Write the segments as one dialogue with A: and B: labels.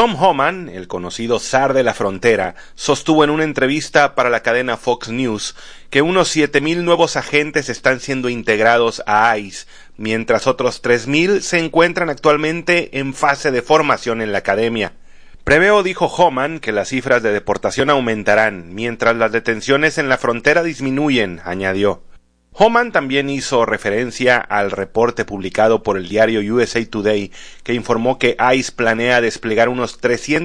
A: Tom Homan, el conocido zar de la frontera, sostuvo en una entrevista para la cadena Fox News que unos 7,000 nuevos agentes están siendo integrados a ICE, mientras otros 3,000 se encuentran actualmente en fase de formación en la academia. Preveo, dijo Homan, que las cifras de deportación aumentarán, mientras las detenciones en la frontera disminuyen, añadió. Homan también hizo referencia al reporte publicado por el diario USA Today, que informó que ICE planea desplegar unos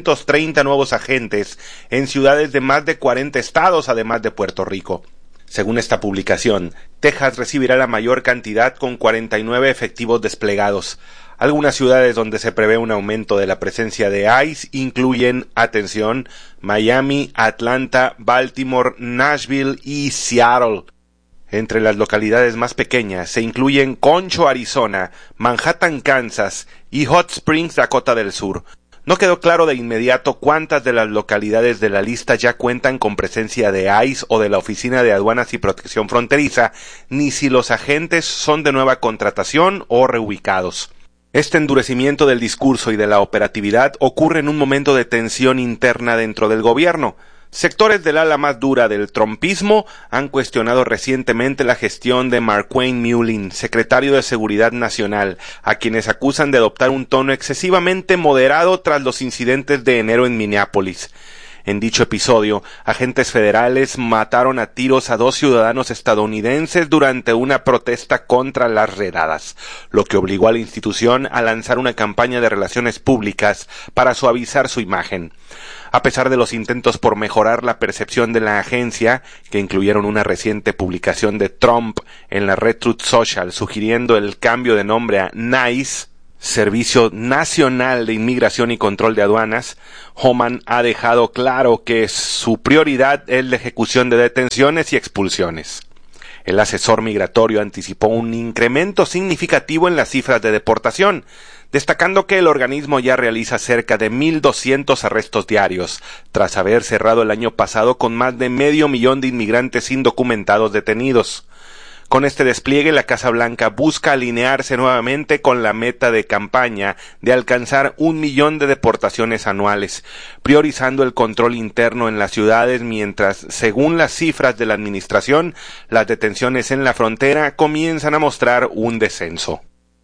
A: 330 nuevos agentes en ciudades de más de 40 estados, además de Puerto Rico. Según esta publicación, Texas recibirá la mayor cantidad con 49 efectivos desplegados. Algunas ciudades donde se prevé un aumento de la presencia de ICE incluyen, atención, Miami, Atlanta, Baltimore, Nashville y Seattle. Entre las localidades más pequeñas se incluyen Concho, Arizona, Manhattan, Kansas y Hot Springs, Dakota del Sur. No quedó claro de inmediato cuántas de las localidades de la lista ya cuentan con presencia de ICE o de la Oficina de Aduanas y Protección Fronteriza, ni si los agentes son de nueva contratación o reubicados. Este endurecimiento del discurso y de la operatividad ocurre en un momento de tensión interna dentro del gobierno. Sectores del ala más dura del trumpismo han cuestionado recientemente la gestión de Markwayne Mullin, secretario de Seguridad Nacional, a quienes acusan de adoptar un tono excesivamente moderado tras los incidentes de enero en Minneapolis. En dicho episodio, agentes federales mataron a tiros a 2 ciudadanos estadounidenses durante una protesta contra las redadas, lo que obligó a la institución a lanzar una campaña de relaciones públicas para suavizar su imagen. A pesar de los intentos por mejorar la percepción de la agencia, que incluyeron una reciente publicación de Trump en la red Truth Social sugiriendo el cambio de nombre a NICE, Servicio Nacional de Inmigración y Control de Aduanas, Homan ha dejado claro que su prioridad es la ejecución de detenciones y expulsiones. El asesor migratorio anticipó un incremento significativo en las cifras de deportación, destacando que el organismo ya realiza cerca de 1,200 arrestos diarios, tras haber cerrado el año pasado con más de 500,000 de inmigrantes indocumentados detenidos. Con este despliegue, la Casa Blanca busca alinearse nuevamente con la meta de campaña de alcanzar 1,000,000 de deportaciones anuales, priorizando el control interno en las ciudades mientras, según las cifras de la administración, las detenciones en la frontera comienzan a mostrar un descenso.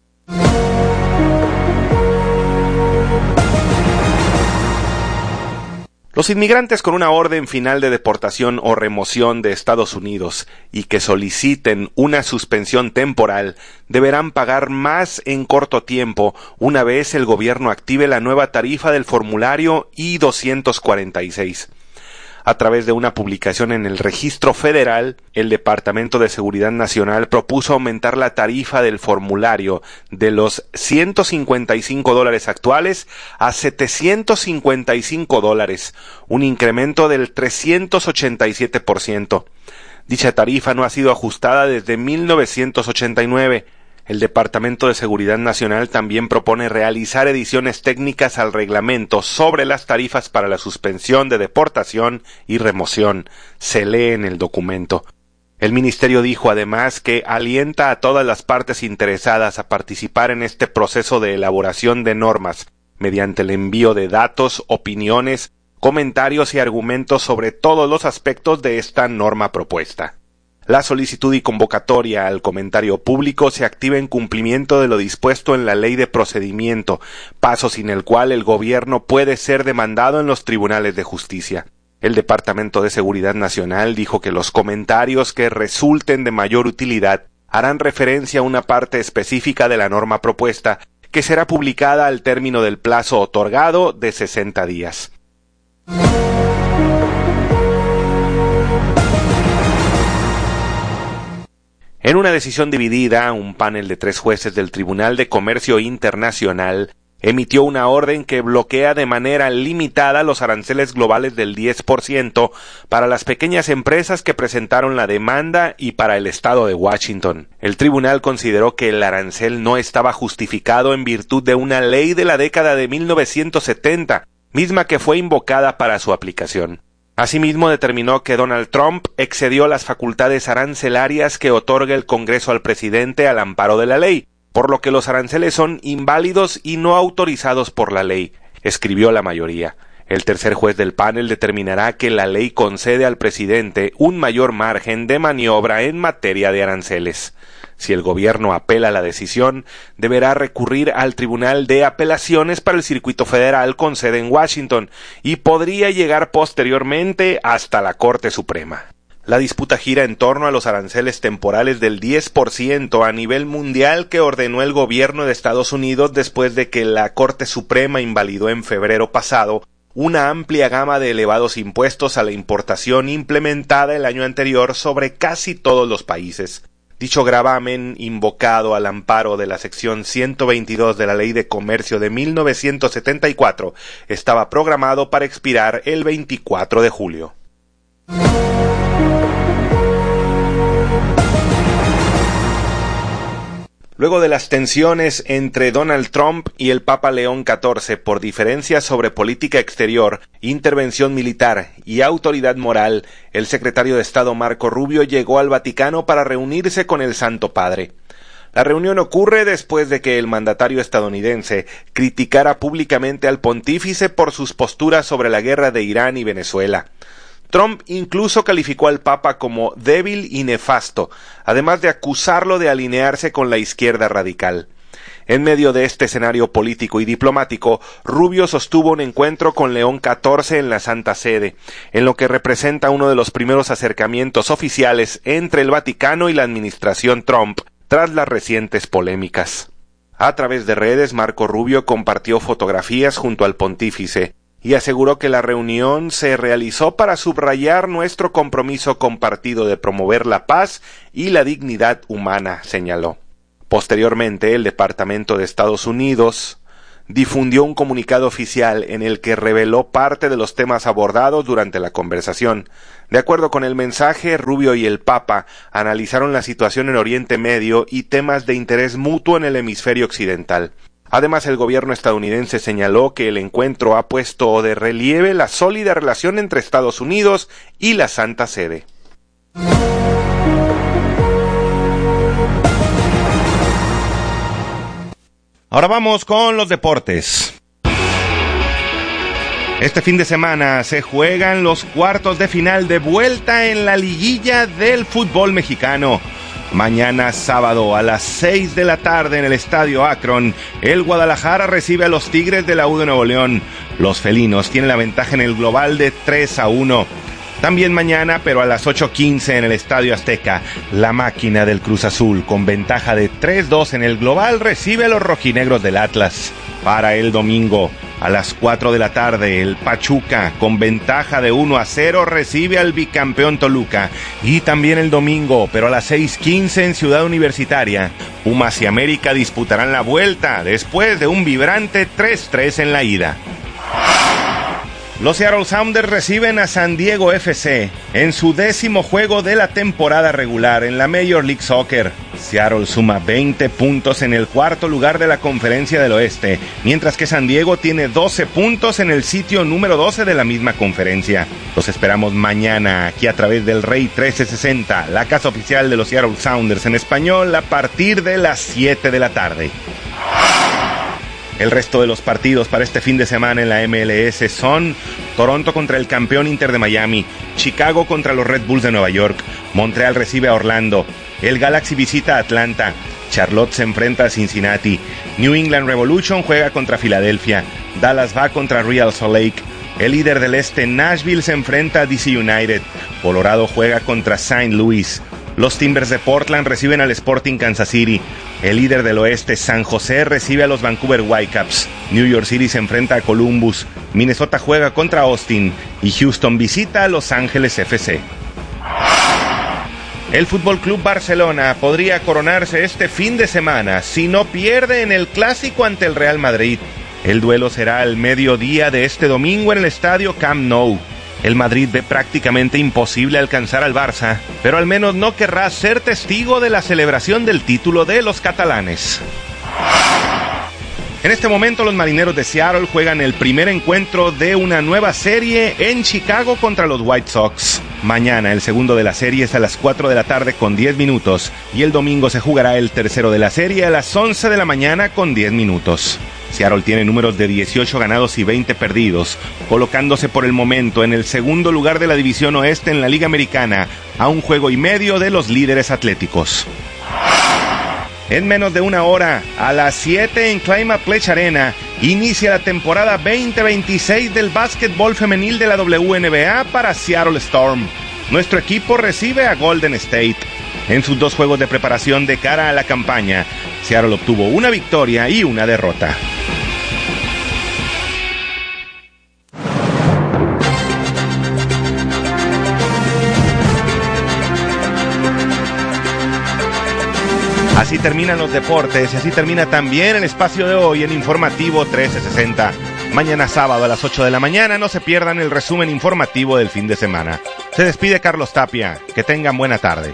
A: Los inmigrantes con una orden final de deportación o remoción de Estados Unidos y que soliciten una suspensión temporal deberán pagar más en corto tiempo una vez el gobierno active la nueva tarifa del formulario I-246. A través de una publicación en el Registro Federal, el Departamento de Seguridad Nacional propuso aumentar la tarifa del formulario de los $155 actuales a $755, un incremento del 387%. Dicha tarifa no ha sido ajustada desde 1989. El Departamento de Seguridad Nacional también propone realizar ediciones técnicas al reglamento sobre las tarifas para la suspensión de deportación y remoción. Se lee en el documento. El ministerio dijo además que alienta a todas las partes interesadas a participar en este proceso de elaboración de normas, mediante el envío de datos, opiniones, comentarios y argumentos sobre todos los aspectos de esta norma propuesta. La solicitud y convocatoria al comentario público se activa en cumplimiento de lo dispuesto en la Ley de Procedimiento, paso sin el cual el gobierno puede ser demandado en los tribunales de justicia. El Departamento de Seguridad Nacional dijo que los comentarios que resulten de mayor utilidad harán referencia a una parte específica de la norma propuesta, que será publicada al término del plazo otorgado de 60 días. En una decisión dividida, un panel de 3 jueces del Tribunal de Comercio Internacional emitió una orden que bloquea de manera limitada los aranceles globales del 10% para las pequeñas empresas que presentaron la demanda y para el estado de Washington. El tribunal consideró que el arancel no estaba justificado en virtud de una ley de la década de 1970, misma que fue invocada para su aplicación. Asimismo, determinó que Donald Trump excedió las facultades arancelarias que otorga el Congreso al presidente al amparo de la ley, por lo que los aranceles son inválidos y no autorizados por la ley. escribió la mayoría. El tercer juez del panel determinará que la ley concede al presidente un mayor margen de maniobra en materia de aranceles. Si el gobierno apela la decisión, deberá recurrir al Tribunal de Apelaciones para el Circuito Federal con sede en Washington y podría llegar posteriormente hasta la Corte Suprema. La disputa gira en torno a los aranceles temporales del 10% a nivel mundial que ordenó el gobierno de Estados Unidos después de que la Corte Suprema invalidó en febrero pasado una amplia gama de elevados impuestos a la importación implementada el año anterior sobre casi todos los países. Dicho gravamen, invocado al amparo de la sección 122 de la Ley de Comercio de 1974, estaba programado para expirar el 24 de julio. Luego de las tensiones entre Donald Trump y el Papa León XIV por diferencias sobre política exterior, intervención militar y autoridad moral, el secretario de Estado Marco Rubio llegó al Vaticano para reunirse con el Santo Padre. La reunión ocurre después de que el mandatario estadounidense criticara públicamente al pontífice por sus posturas sobre la guerra de Irán y Venezuela. Trump incluso calificó al Papa como débil y nefasto, además de acusarlo de alinearse con la izquierda radical. En medio de este escenario político y diplomático, Rubio sostuvo un encuentro con León XIV en la Santa Sede, en lo que representa uno de los primeros acercamientos oficiales entre el Vaticano y la administración Trump, tras las recientes polémicas. A través de redes, Marco Rubio compartió fotografías junto al pontífice, y aseguró que la reunión se realizó para subrayar nuestro compromiso compartido de promover la paz y la dignidad humana, señaló. Posteriormente, el Departamento de Estados Unidos difundió un comunicado oficial en el que reveló parte de los temas abordados durante la conversación. De acuerdo con el mensaje, Rubio y el Papa analizaron la situación en Oriente Medio y temas de interés mutuo en el hemisferio occidental. Además, el gobierno estadounidense señaló que el encuentro ha puesto de relieve la sólida relación entre Estados Unidos y la Santa Sede. Ahora vamos con los deportes. Este fin de semana se juegan los cuartos de final de vuelta en la liguilla del fútbol mexicano. Mañana sábado a las 6 de la tarde en el Estadio Akron, el Guadalajara recibe a los Tigres de la U de Nuevo León. Los felinos tienen la ventaja en el global de 3-1. También mañana, pero a las 8:15 en el Estadio Azteca, la máquina del Cruz Azul, con ventaja de 3-2 en el global, recibe a los rojinegros del Atlas. Para el domingo, a las 4 de la tarde, el Pachuca, con ventaja de 1-0, recibe al bicampeón Toluca. Y también el domingo, pero a las 6:15 en Ciudad Universitaria, Pumas y América disputarán la vuelta después de un vibrante 3-3 en la ida. Los Seattle Sounders reciben a San Diego FC en su 10º juego de la temporada regular en la Major League Soccer. Seattle suma 20 puntos en el cuarto lugar de la Conferencia del Oeste, mientras que San Diego tiene 12 puntos en el sitio número 12 de la misma conferencia. Los esperamos mañana aquí a través del Rey 1360, la casa oficial de los Seattle Sounders en español, a partir de las 7 de la tarde. El resto de los partidos para este fin de semana en la MLS son Toronto contra el campeón Inter de Miami, Chicago contra los Red Bulls de Nueva York, Montreal recibe a Orlando, el Galaxy visita a Atlanta, Charlotte se enfrenta a Cincinnati, New England Revolution juega contra Filadelfia, Dallas va contra Real Salt Lake, el líder del este Nashville se enfrenta a DC United, Colorado juega contra St. Louis, los Timbers de Portland reciben al Sporting Kansas City. El líder del oeste, San José, recibe a los Vancouver Whitecaps. New York City se enfrenta a Columbus. Minnesota juega contra Austin. Y Houston visita a Los Ángeles FC. El Fútbol Club Barcelona podría coronarse este fin de semana si no pierde en el clásico ante el Real Madrid. El duelo será al mediodía de este domingo en el estadio Camp Nou. El Madrid ve prácticamente imposible alcanzar al Barça, pero al menos no querrá ser testigo de la celebración del título de los catalanes. En este momento los Marineros de Seattle juegan el primer encuentro de una nueva serie en Chicago contra los White Sox. Mañana el segundo de la serie es a las 4 de la tarde con 10 minutos y el domingo se jugará el tercero de la serie a las 11 de la mañana con 10 minutos. Seattle tiene números de 18 ganados y 20 perdidos, colocándose por el momento en el segundo lugar de la División Oeste en la Liga Americana, a 1 juego y medio de los líderes atléticos. En menos de una hora, a las 7 en Climate Pledge Arena, inicia la temporada 2026 del básquetbol femenil de la WNBA para Seattle Storm. Nuestro equipo recibe a Golden State. En sus 2 juegos de preparación de cara a la campaña, Seattle obtuvo una victoria y una derrota. Así terminan los deportes y así termina también el espacio de hoy en Informativo 1360. Mañana sábado a las 8 de la mañana no se pierdan el resumen informativo del fin de semana. Se despide Carlos Tapia. Que tengan buena tarde.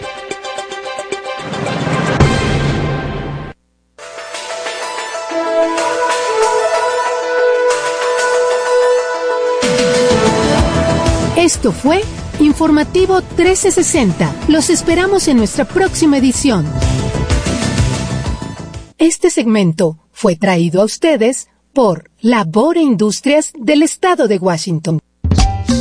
B: Esto fue Informativo 1360. Los esperamos en nuestra próxima edición. Este segmento fue traído a ustedes por Labor e Industrias del Estado de Washington.